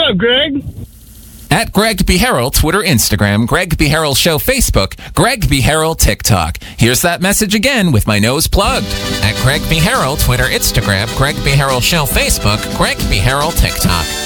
up, Greg? At Greg B. Harrell, Twitter, Instagram, Greg B. Harrell Show, Facebook, Greg B. Harrell, TikTok. Here's that message again with my nose plugged. At Greg B. Harrell, Twitter, Instagram, Greg B. Harrell Show, Facebook, Greg B. Harrell, TikTok.